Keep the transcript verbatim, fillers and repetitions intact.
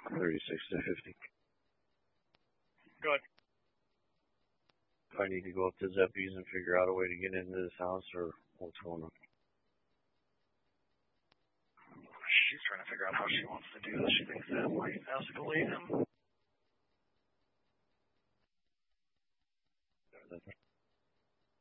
thirty-six to fifty. Good. Do I need to go up to Zeppies and figure out a way to get into this house, or what's going on? She's trying to figure out how she wants to do this. She thinks that might escalate him.